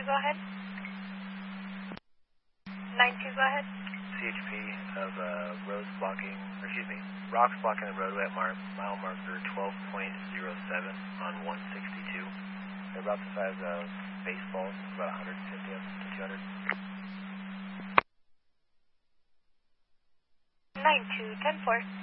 go ahead. 92, go ahead. CHP of roads blocking, or excuse me, rocks blocking the roadway at mile marker 12.07 on 162. They're about the size of baseballs, about 150 to 200. 92, 10-4.